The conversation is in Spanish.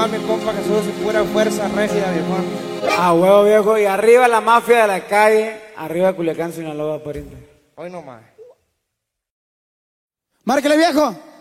va mi compa Jesús y pura fuerza regia, viejón. Ah, huevo, viejo. Y arriba la mafia de la calle. Arriba Culiacán, Sinaloa, pariente. Hoy nomás. Márquele, viejo.